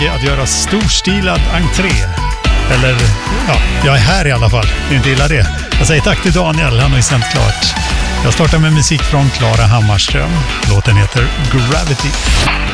att göra storstilad entré. Eller, ja, jag är här i alla fall. Det är inte illa det. Jag säger tack till Daniel, han har ju sänt klart. Jag startar med musik från Klara Hammarström. Låten heter Gravity.